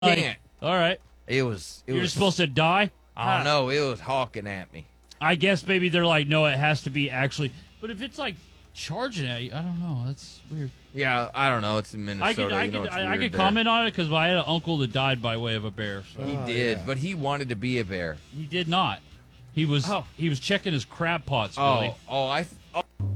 can't. All right. It was. You're supposed to die? I don't know. It was hawking at me. I guess maybe they're like, no, it has to be actually. But if it's like charging at you, I don't know. That's weird. Yeah, I don't know. It's in Minnesota. I could comment on it because I had an uncle that died by way of a bear. So. He did, but he wanted to be a bear. He did not. He was checking his crab pots, Billy. Oh,